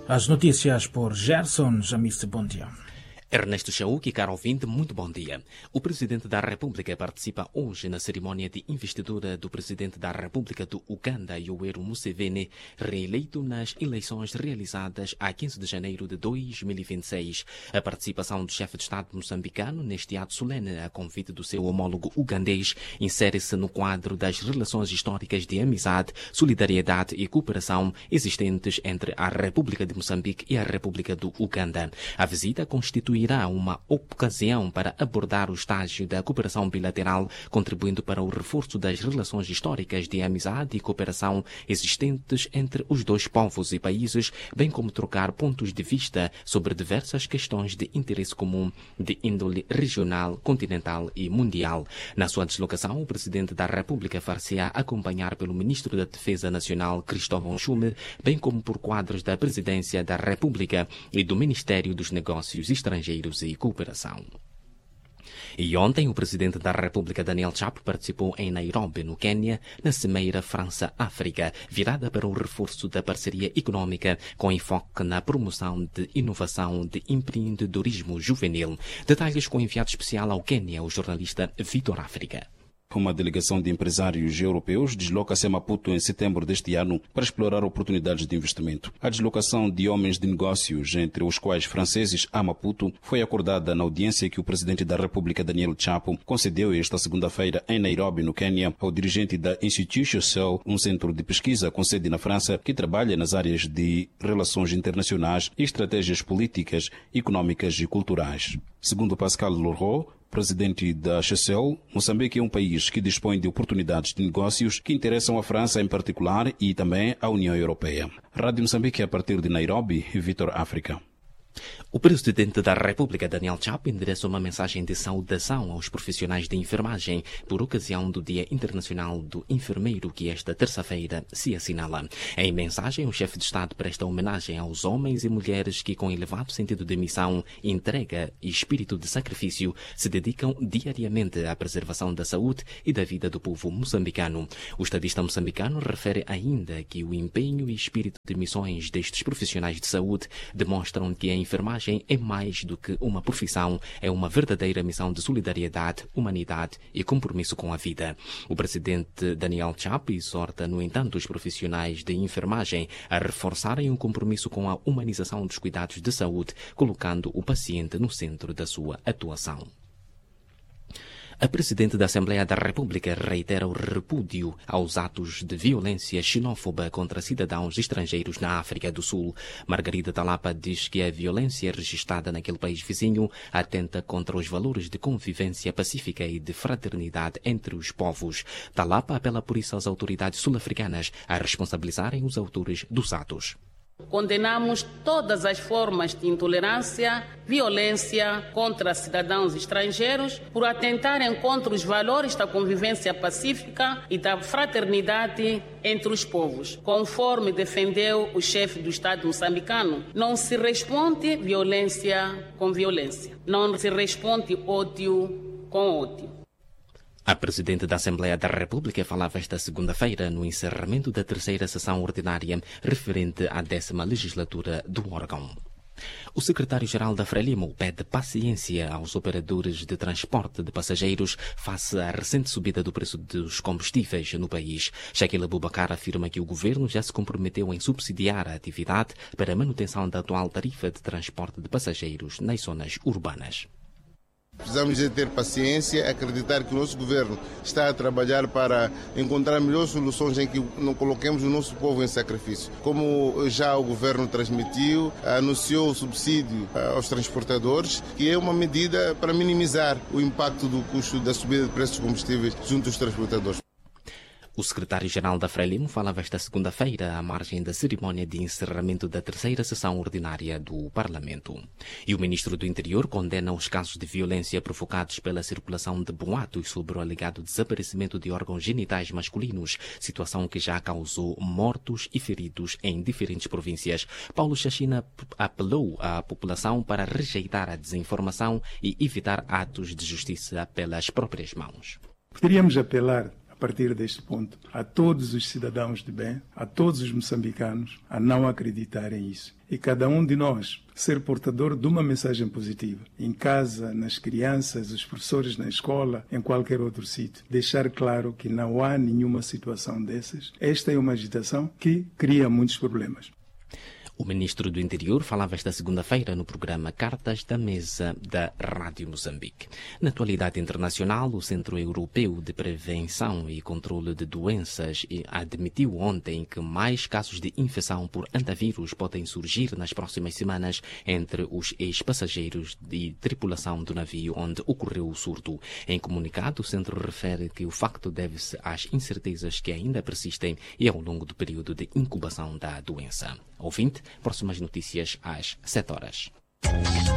As notícias por Gerson Jamice, bom dia. Ernesto Chauque, caro ouvinte, muito bom dia. O Presidente da República participa hoje na cerimônia de investidura do Presidente da República do Uganda, Yoweri Museveni, reeleito nas eleições realizadas a 15 de janeiro de 2026. A participação do chefe de Estado moçambicano neste ato solene, a convite do seu homólogo ugandês, insere-se no quadro das relações históricas de amizade, solidariedade e cooperação existentes entre a República de Moçambique e a República do Uganda. A visita constitui uma ocasião para abordar o estágio da cooperação bilateral, contribuindo para o reforço das relações históricas de amizade e cooperação existentes entre os dois povos e países, bem como trocar pontos de vista sobre diversas questões de interesse comum de índole regional, continental e mundial. Na sua deslocação, o Presidente da República far-se-á acompanhar pelo Ministro da Defesa Nacional, Cristóvão Schumer, bem como por quadros da Presidência da República e do Ministério dos Negócios Estrangeiros e Cooperação. E ontem, o Presidente da República, Daniel Chapo, participou em Nairobi, no Quênia, na Cimeira França-África, virada para o reforço da parceria econômica, com enfoque na promoção de inovação de empreendedorismo juvenil. Detalhes com o enviado especial ao Quênia, o jornalista Vitor África. Uma delegação de empresários europeus desloca-se a Maputo em setembro deste ano para explorar oportunidades de investimento. A deslocação de homens de negócios, entre os quais franceses, a Maputo, foi acordada na audiência que o Presidente da República, Daniel Chapo, concedeu esta segunda-feira em Nairobi, no Quênia, ao dirigente da Institution Cell, um centro de pesquisa com sede na França, que trabalha nas áreas de relações internacionais e estratégias políticas, econômicas e culturais. Segundo Pascal Leroux, presidente da Chessel, Moçambique é um país que dispõe de oportunidades de negócios que interessam a França em particular e também a União Europeia. Rádio Moçambique, a partir de Nairobi, Vitor África. O Presidente da República, Daniel Chapo, endereçou uma mensagem de saudação aos profissionais de enfermagem por ocasião do Dia Internacional do Enfermeiro, que esta terça-feira se assinala. Em mensagem, o chefe de Estado presta homenagem aos homens e mulheres que, com elevado sentido de missão, entrega e espírito de sacrifício, se dedicam diariamente à preservação da saúde e da vida do povo moçambicano. O estadista moçambicano refere ainda que o empenho e espírito de missões destes profissionais de saúde demonstram que a enfermagem é mais do que uma profissão, é uma verdadeira missão de solidariedade, humanidade e compromisso com a vida. O presidente Daniel Chapo exorta, no entanto, os profissionais de enfermagem a reforçarem um compromisso com a humanização dos cuidados de saúde, colocando o paciente no centro da sua atuação. A Presidente da Assembleia da República reitera o repúdio aos atos de violência xenófoba contra cidadãos estrangeiros na África do Sul. Margarida Talapa diz que a violência registrada naquele país vizinho atenta contra os valores de convivência pacífica e de fraternidade entre os povos. Talapa apela por isso às autoridades sul-africanas a responsabilizarem os autores dos atos. Condenamos todas as formas de intolerância, violência contra cidadãos estrangeiros por atentarem contra os valores da convivência pacífica e da fraternidade entre os povos. Conforme defendeu o chefe do Estado moçambicano, não se responde violência com violência, não se responde ódio com ódio. A Presidente da Assembleia da República falava esta segunda-feira no encerramento da terceira sessão ordinária referente à 10ª legislatura do órgão. O secretário-geral da Frelimo pede paciência aos operadores de transporte de passageiros face à recente subida do preço dos combustíveis no país. Shaquille Abubakar afirma que o governo já se comprometeu em subsidiar a atividade para a manutenção da atual tarifa de transporte de passageiros nas zonas urbanas. Precisamos de ter paciência, acreditar que o nosso governo está a trabalhar para encontrar melhores soluções em que não coloquemos o nosso povo em sacrifício. Como já o governo transmitiu, anunciou o subsídio aos transportadores, que é uma medida para minimizar o impacto do custo da subida de preços dos combustíveis junto aos transportadores. O secretário-geral da Frelimo falava esta segunda-feira à margem da cerimônia de encerramento da terceira sessão ordinária do Parlamento. E o ministro do Interior condena os casos de violência provocados pela circulação de boatos sobre o alegado desaparecimento de órgãos genitais masculinos, situação que já causou mortos e feridos em diferentes províncias. Paulo Chachina apelou à população para rejeitar a desinformação e evitar atos de justiça pelas próprias mãos. Poderíamos apelar partir deste ponto a todos os cidadãos de bem, a todos os moçambicanos, a não acreditarem nisso. E cada um de nós ser portador de uma mensagem positiva. Em casa, nas crianças, os professores na escola, em qualquer outro sítio. Deixar claro que não há nenhuma situação dessas. Esta é uma agitação que cria muitos problemas. O ministro do Interior falava esta segunda-feira no programa Cartas da Mesa da Rádio Moçambique. Na atualidade internacional, o Centro Europeu de Prevenção e Controle de Doenças admitiu ontem que mais casos de infecção por antavírus podem surgir nas próximas semanas entre os ex-passageiros e tripulação do navio onde ocorreu o surto. Em comunicado, o centro refere que o facto deve-se às incertezas que ainda persistem e ao longo do período de incubação da doença. Ouvinte, próximas notícias às 7 horas.